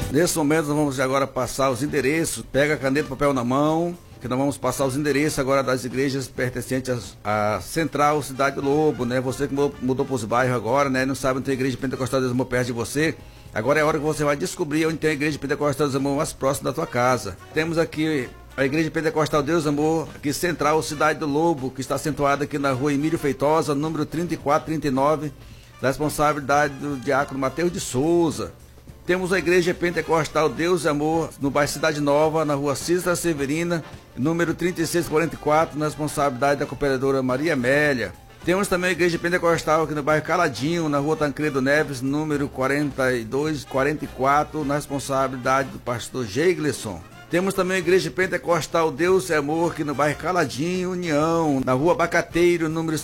Nesse momento nós vamos agora passar os endereços. Pega a caneta e papel na mão, que nós vamos passar os endereços agora das igrejas pertencentes à Central Cidade do Lobo, né? Você que mudou para os bairros agora, né? Não sabe onde tem a igreja pentecostal Deus Amor perto de você. Agora é a hora que você vai descobrir onde tem a igreja pentecostal Deus Amor mais próxima da tua casa. Temos aqui a igreja pentecostal Deus Amor, aqui Central Cidade do Lobo, que está situada aqui na rua Emílio Feitosa, número 3439, da responsabilidade do diácono Mateus de Souza. Temos a igreja pentecostal Deus e Amor no bairro Cidade Nova, na rua Cícera Severina, número 3644, na responsabilidade da cooperadora Maria Amélia. Temos também a igreja pentecostal aqui no bairro Caladinho, na rua Tancredo Neves, número 4244, na responsabilidade do pastor Geigleson. Temos também a igreja pentecostal Deus e Amor aqui no bairro Caladinho, União, na rua Abacateiro, número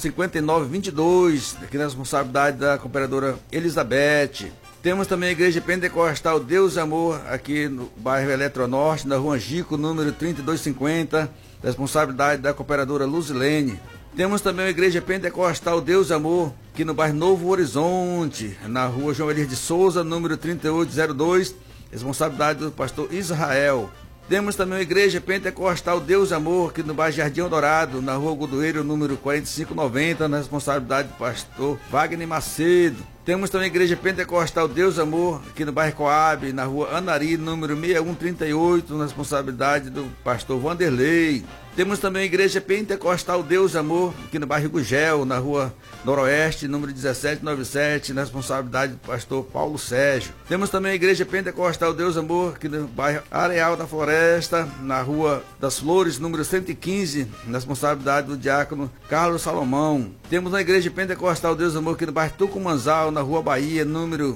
5922, aqui na responsabilidade da cooperadora Elizabeth. Temos também a igreja pentecostal Deus e Amor aqui no bairro Eletronorte, na rua Angico, número 3250, responsabilidade da cooperadora Luzilene. Temos também a igreja pentecostal Deus e Amor aqui no bairro Novo Horizonte, na rua João Elias de Souza, número 3802, responsabilidade do pastor Israel. Temos também a igreja pentecostal Deus e Amor aqui no bairro Jardim Dourado, na rua Godoeiro, número 4590, na responsabilidade do pastor Wagner Macedo. Temos também a igreja pentecostal Deus e Amor aqui no bairro Coab, na rua Anari, número 6138, na responsabilidade do pastor Vanderlei. Temos também a igreja pentecostal Deus e Amor aqui no bairro Gugel, na rua Noroeste, número 1797, na responsabilidade do pastor Paulo Sérgio. Temos também a igreja pentecostal Deus e Amor aqui no bairro Areal da Floresta, na rua das Flores, número 115, na responsabilidade do diácono Carlos Salomão. Temos a igreja pentecostal Deus e Amor aqui no bairro Tucumanzal, na rua Bahia, número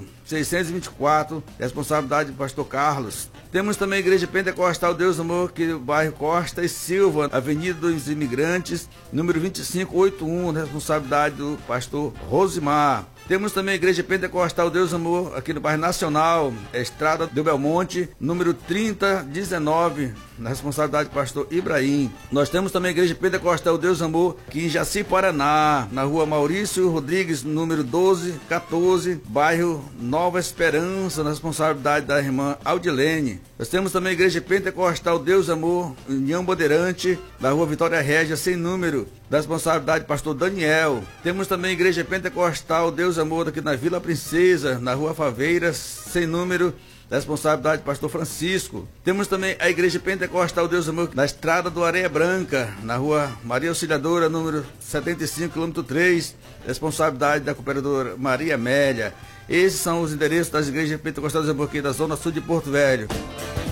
624, responsabilidade do pastor Carlos. Temos também a igreja pentecostal Deus e Amor aqui no bairro Costa e Silva, Avenida dos Imigrantes, número 2581, responsabilidade do pastor Rosimar. Temos também a igreja pentecostal Deus e Amor aqui no bairro Nacional, Estrada do Belmonte, número 3019, na responsabilidade do pastor Ibrahim. Nós temos também a igreja pentecostal Deus e Amor aqui em Jaci, Paraná, na rua Maurício Rodrigues, número 1214, bairro Nova Esperança, na responsabilidade da irmã Audilene. Nós temos também a igreja pentecostal Deus e Amor, União Bandeirante, na rua Vitória Régia, sem número, da responsabilidade do pastor Daniel. Temos também a igreja pentecostal Deus e Amor aqui na Vila Princesa, na rua Faveiras, sem número, da responsabilidade do pastor Francisco. Temos também a igreja pentecostal Deus e Amor na Estrada do Areia Branca, na rua Maria Auxiliadora, número 75, quilômetro 3, responsabilidade da cooperadora Maria Amélia. Esses são os endereços das igrejas pentecostais Deus e Amor aqui da Zona Sul de Porto Velho.